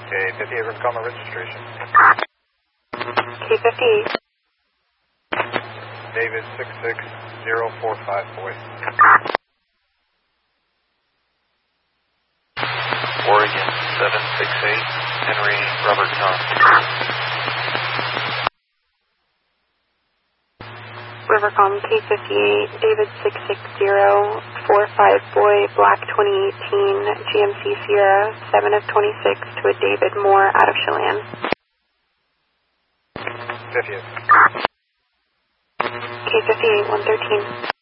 K58 Rivercom registration. K58. David 66045, boy. Oregon 768, Henry Robert Tom. Rivercom K58, David 66045, boy, Black 2018, GMC Sierra, 7 of 26 to a David Moore out of Chelan. 58. K58, 113.